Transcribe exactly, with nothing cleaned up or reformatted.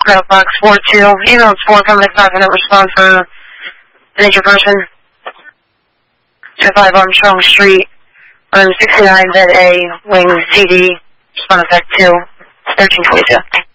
P O Box four two. Email four coming to five minute response for an injured person. five Armstrong Street, room sixty-nine, bed A, wing C D, respond effect two, thirteen twenty-two.